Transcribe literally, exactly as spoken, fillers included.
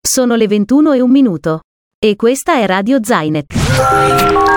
Sono le ventuno e un minuto. E questa è Radio Zainet.